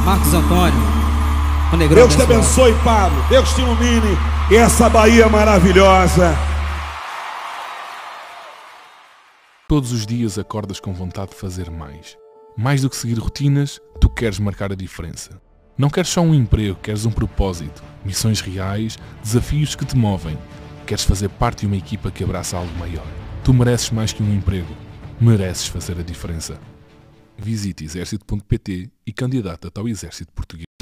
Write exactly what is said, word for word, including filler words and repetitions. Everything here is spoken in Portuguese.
Marcos Antônio, o Negrão. Deus te abençoe, Pablo. Deus te ilumine. E essa Bahia maravilhosa. Todos os dias acordas com vontade de fazer mais. Mais do que seguir rotinas, tu queres marcar a diferença. Não queres só um emprego, queres um propósito, missões reais, desafios que te movem. Queres fazer parte de uma equipa que abraça algo maior. Tu mereces mais que um emprego. Mereces fazer a diferença. Visite exército ponto pt e candidata-te ao Exército Português.